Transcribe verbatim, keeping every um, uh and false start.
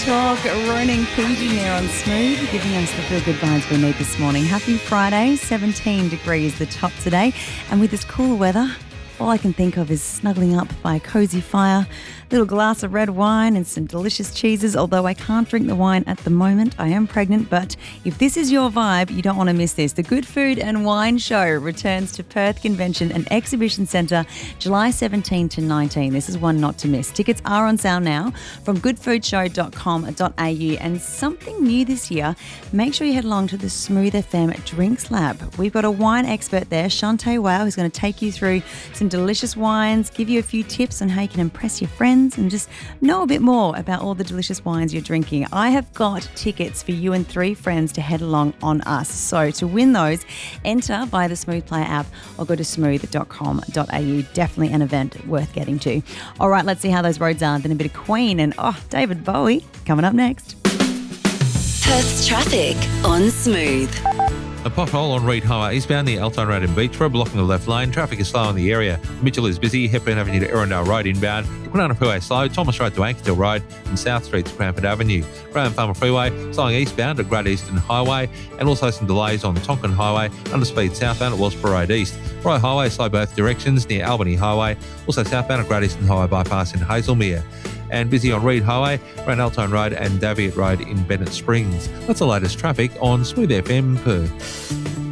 talk. Ronan Keating there on Smooth, giving us the feel good vibes we need this morning. Happy Friday, seventeen degrees the top today. And with this cool weather, all I can think of is snuggling up by a cosy fire, a little glass of red wine and some delicious cheeses, although I can't drink the wine at the moment. I am pregnant, but if this is your vibe, you don't want to miss this. The Good Food and Wine Show returns to Perth Convention and Exhibition Centre July seventeenth to nineteenth. This is one not to miss. Tickets are on sale now from good food show dot com dot a u. And something new this year, make sure you head along to the Smooth F M Drinks Lab. We've got a wine expert there, Shantae Wow, who's going to take you through some delicious wines, give you a few tips on how you can impress your friends and just know a bit more about all the delicious wines you're drinking. I have got tickets for you and three friends to head along on us. So to win those, enter via the Smooth Player app or go to smooth dot com dot a u. Definitely an event worth getting to. All right, let's see how those roads are. Then a bit of Queen and, oh, David Bowie coming up next. Perth's traffic on Smooth. A pothole on Reid Highway eastbound near Elton Road and Beach Road, blocking the left lane. Traffic is slow in the area. Mitchell is busy. Hepburn Avenue to Erindale Road inbound. Quinana Freeway slow. Thomas Road to Ankertil Road and South Street to Cranford Avenue. Graham Farmer Freeway slowing eastbound at Great Eastern Highway, and also some delays on Tonkin Highway, underspeed southbound at Wellsborough Road East. Roy Highway slow both directions near Albany Highway, also southbound at Great Eastern Highway bypass in Hazelmere. And busy on Reid Highway, around Eltone Road and Daviot Road in Bennett Springs. That's the latest traffic on Smooth F M Perth.